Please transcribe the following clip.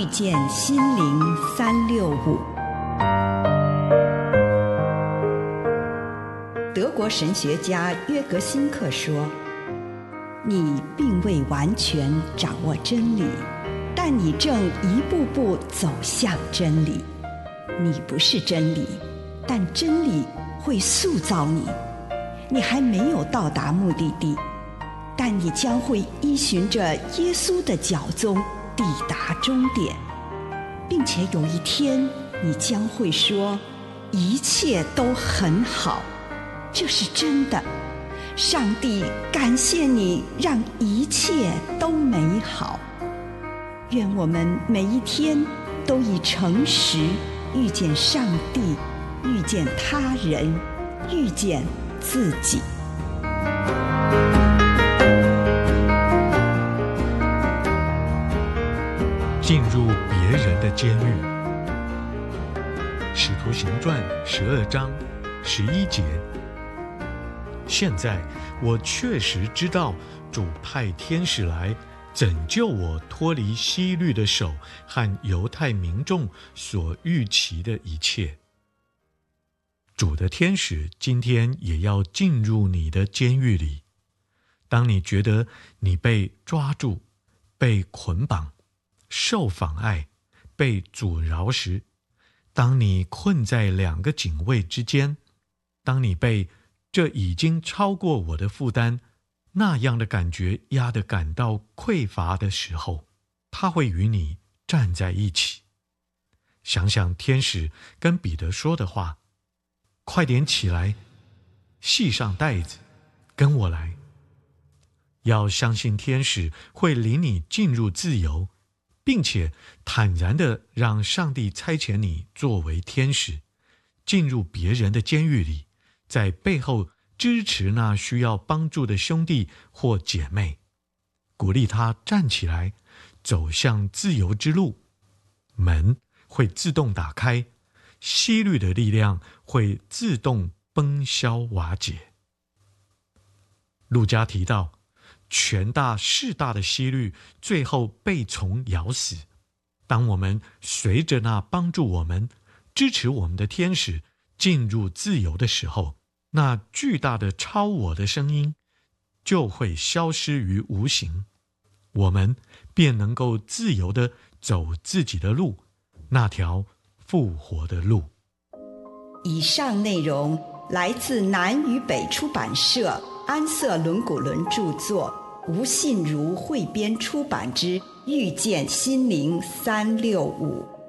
遇见心灵365。德国神学家约格辛克说，你并未完全掌握真理，但你正一步步走向真理。你不是真理，但真理会塑造你。你还没有到达目的地，但你将会依循着耶稣的脚踪抵达终点，并且有一天你将会说，一切都很好。这是真的。上帝感谢你，让一切都美好。愿我们每一天都以诚实遇见上帝，遇见他人，遇见自己。 进入别人的监狱。使徒行传12章11节。现在我确实知道，主派天使来拯救我脱离希律的手和犹太民众所预期的一切。主的天使今天也要进入你的监狱里。当你觉得你被抓住、被捆绑、受妨碍、被阻挠时，当你困在2个警卫之间，当你被这已经超过我的负担那样的感觉压得感到匮乏的时候，他会与你站在一起。想想天使跟彼得说的话，快点起来，系上带子，跟我来。要相信天使会领你进入自由，并且坦然地让上帝差遣你作为天使，进入别人的监狱里，在背后支持那需要帮助的兄弟或姐妹，鼓励他站起来，走向自由之路。门会自动打开，希律的力量会自动崩消瓦解。路加提到，权大势大的希律最后被虫咬死。当我们随着那帮助我们、支持我们的天使进入自由的时候，那巨大的超我的声音就会消失于无形，我们便能够自由地走自己的路，那条复活的路。 以上内容来自南与北出版社安瑟伦古伦著作，吴信如汇编出版之《遇见心灵365》。